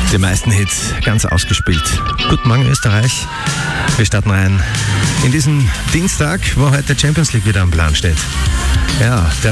Die meisten Hits ganz ausgespielt. Guten Morgen Österreich. Wir starten rein in diesen Dienstag, wo heute Champions League wieder am Plan steht. Ja,